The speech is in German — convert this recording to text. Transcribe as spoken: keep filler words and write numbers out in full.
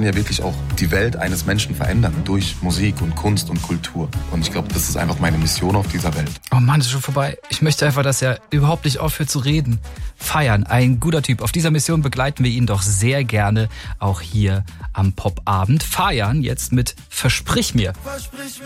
kann ja wirklich auch die Welt eines Menschen verändern durch Musik und Kunst und Kultur. Und ich glaube, das ist einfach meine Mission auf dieser Welt. Oh Mann, ist schon vorbei. Ich möchte einfach, dass er überhaupt nicht aufhört zu reden. Feiern, ein guter Typ. Auf dieser Mission begleiten wir ihn doch sehr gerne, auch hier am Popabend. Feiern jetzt mit Versprich mir.